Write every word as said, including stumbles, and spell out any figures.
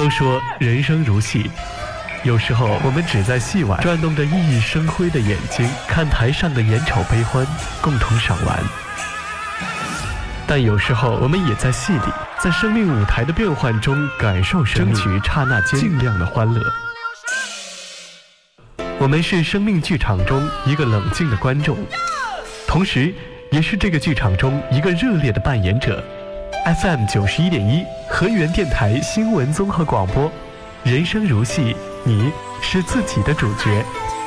都说人生如戏，有时候我们只在戏外转动着熠熠生辉的眼睛，看台上的眼丑悲欢，共同赏玩。但有时候我们也在戏里，在生命舞台的变幻中感受生命，争取刹那间尽量的欢乐。我们是生命剧场中一个冷静的观众，同时也是这个剧场中一个热烈的扮演者。F M 九十一点一河源电台新闻综合广播，人生如戏，你是自己的主角。